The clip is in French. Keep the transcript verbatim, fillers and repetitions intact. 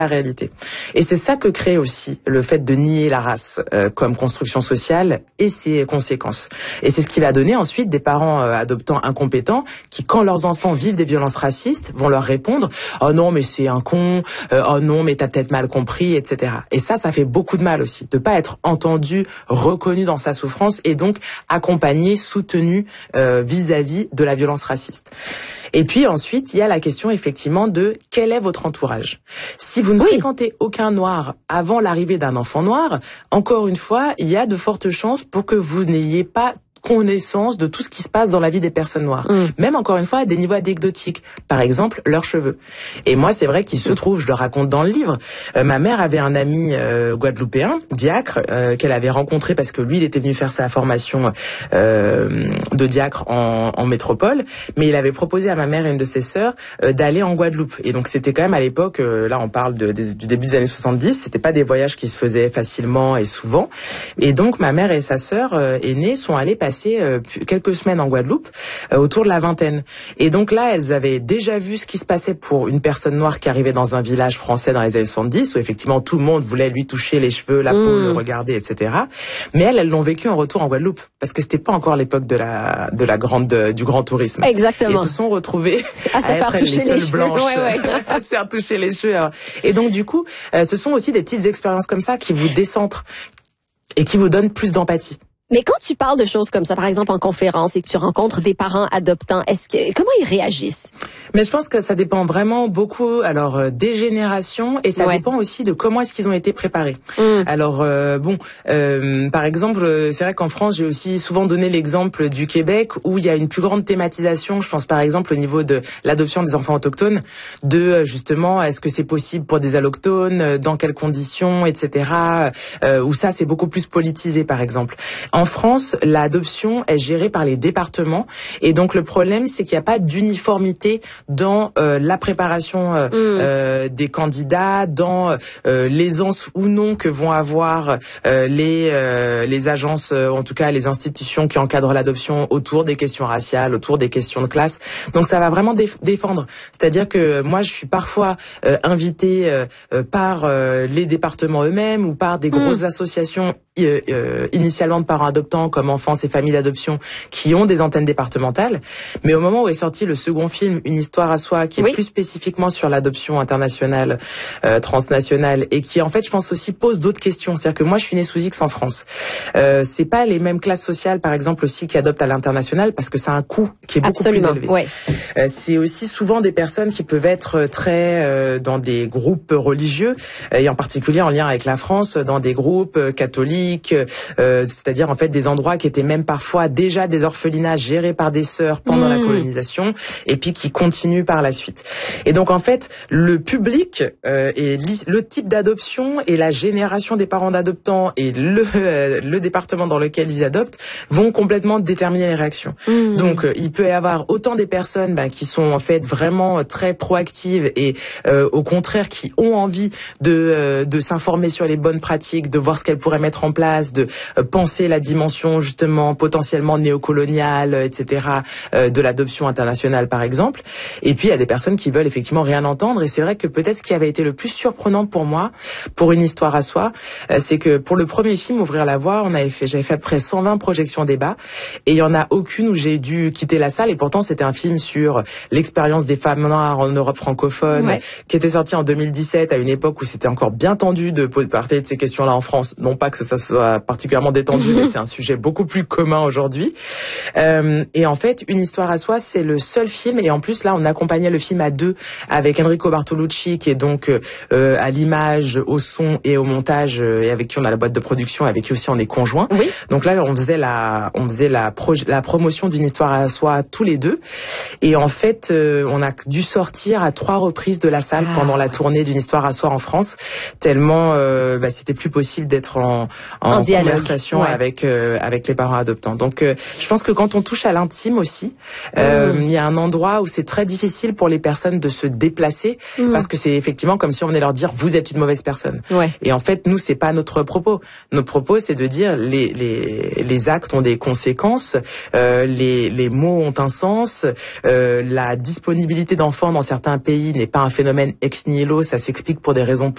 la réalité. Et c'est ça que crée aussi le fait de nier la race euh, comme construction sociale et ses conséquences. Et c'est ce qui va donner ensuite des parents euh, adoptants incompétents qui, quand leurs enfants vivent des violences racistes, vont leur répondre « Oh non, mais c'est un con, euh, oh non, mais t'as peut-être mal compris, et cetera » Et ça, ça fait beaucoup de mal aussi, de pas être entendu, reconnu dans sa souffrance et donc accompagné, soutenu euh, vis-à-vis de la violence raciste. Et puis ensuite, il y a la question effectivement de quel est votre entourage. Si vous ne oui. fréquentez aucun noir avant l'arrivée d'un enfant noir, encore une fois, il y a de fortes chances pour que vous n'ayez pas connaissance de tout ce qui se passe dans la vie des personnes noires. Mm. Même encore une fois à des niveaux anecdotiques. Par exemple, leurs cheveux. Et moi, c'est vrai qu'il se trouve, je le raconte dans le livre, euh, ma mère avait un ami euh, guadeloupéen, diacre, euh, qu'elle avait rencontré parce que lui, il était venu faire sa formation euh, de diacre en, en métropole, mais il avait proposé à ma mère et une de ses sœurs euh, d'aller en Guadeloupe. Et donc, c'était quand même à l'époque, euh, là, on parle de, de, du début des années soixante-dix, c'était pas des voyages qui se faisaient facilement et souvent. Et donc, ma mère et sa sœur euh, aînée sont allées passer Euh, quelques semaines en Guadeloupe euh, autour de la vingtaine. Et donc là, elles avaient déjà vu ce qui se passait pour une personne noire qui arrivait dans un village français dans les années soixante-dix où effectivement tout le monde voulait lui toucher les cheveux, la mmh. peau, le regarder, et cetera. Mais elles, elles l'ont vécu en retour en Guadeloupe parce que c'était pas encore l'époque de la de la grande de, du grand tourisme. Exactement. Et se sont retrouvées à, à se faire toucher les, les seules cheveux, blanches, ouais, ouais. à se faire toucher les cheveux. Alors. Et donc du coup, euh, ce sont aussi des petites expériences comme ça qui vous décentrent et qui vous donnent plus d'empathie. Mais quand tu parles de choses comme ça, par exemple en conférence, et que tu rencontres des parents adoptants, est-ce que comment ils réagissent? Mais je pense que ça dépend vraiment beaucoup, alors euh, des générations, et ça ouais. dépend aussi de comment est-ce qu'ils ont été préparés. Mm. Alors euh, bon, euh, par exemple, c'est vrai qu'en France, j'ai aussi souvent donné l'exemple du Québec où il y a une plus grande thématisation. Je pense par exemple au niveau de l'adoption des enfants autochtones, de justement est-ce que c'est possible pour des allochtones, dans quelles conditions, et cetera. Euh, où ça c'est beaucoup plus politisé par exemple. En France, l'adoption est gérée par les départements et donc le problème, c'est qu'il n'y a pas d'uniformité dans euh, la préparation euh, mmh. euh, des candidats, dans euh, l'aisance ou non que vont avoir euh, les euh, les agences, euh, en tout cas les institutions qui encadrent l'adoption autour des questions raciales, autour des questions de classe. Donc ça va vraiment déf- défendre. C'est-à-dire que moi, je suis parfois euh, invitée euh, euh, par euh, les départements eux-mêmes ou par des grosses mmh. associations Euh, euh, initialement de parents adoptants comme Enfance et Familles d'Adoption qui ont des antennes départementales, mais au moment où est sorti le second film Une histoire à soi qui est oui. plus spécifiquement sur l'adoption internationale, euh, transnationale et qui en fait je pense aussi pose d'autres questions. C'est-à-dire que moi je suis née sous X en France. Euh, c'est pas les mêmes classes sociales par exemple aussi qui adoptent à l'international parce que ça a un coût qui est beaucoup Absolument. plus élevé. Ouais. Euh, c'est aussi souvent des personnes qui peuvent être très euh, dans des groupes religieux et en particulier en lien avec la France dans des groupes euh, catholiques. Euh, c'est-à-dire en fait des endroits qui étaient même parfois déjà des orphelinats gérés par des sœurs pendant mmh. la colonisation et puis qui continuent par la suite. Et donc en fait le public euh, et le type d'adoption et la génération des parents d'adoptants et le, euh, le département dans lequel ils adoptent vont complètement déterminer les réactions. Mmh. Donc euh, il peut y avoir autant des personnes bah, qui sont en fait vraiment très proactives et euh, au contraire qui ont envie de, euh, de s'informer sur les bonnes pratiques, de voir ce qu'elles pourraient mettre en place, de euh, penser la dimension justement potentiellement néocoloniale, et cetera euh, de l'adoption internationale par exemple. Et puis il y a des personnes qui veulent effectivement rien entendre. Et c'est vrai que peut-être ce qui avait été le plus surprenant pour moi, pour Une histoire à soi, euh, c'est que pour le premier film Ouvrir la voie, on avait fait, j'avais fait à peu près cent vingt projections débat, et il y en a aucune où j'ai dû quitter la salle. Et pourtant c'était un film sur l'expérience des femmes noires en Europe francophone, ouais. qui était sorti en deux mille dix-sept à une époque où c'était encore bien tendu de parler de ces questions-là en France. Non pas que ça soit particulièrement détendu, mais c'est un sujet beaucoup plus commun aujourd'hui. Euh, et en fait, Une histoire à soi, c'est le seul film, et en plus là, on accompagnait le film à deux avec Enrico Bartolucci, qui est donc euh, à l'image, au son et au montage, euh, et avec qui on a la boîte de production, avec qui aussi on est conjoint. Oui. Donc là, on faisait la, on faisait la, pro- la promotion d'Une histoire à soi tous les deux, et en fait, euh, on a dû sortir à trois reprises de la salle ah, pendant la tournée d'Une histoire à soi en France, tellement euh, bah, c'était plus possible d'être en en, en conversation ouais. avec euh, avec les parents adoptants. Donc euh, je pense que quand on touche à l'intime aussi, euh, mmh. il y a un endroit où c'est très difficile pour les personnes de se déplacer mmh. parce que c'est effectivement comme si on venait leur dire vous êtes une mauvaise personne. Ouais. Et en fait nous c'est pas notre propos. Notre propos c'est de dire les les les actes ont des conséquences, euh, les les mots ont un sens, euh, la disponibilité d'enfants dans certains pays n'est pas un phénomène ex nihilo, ça s'explique pour des raisons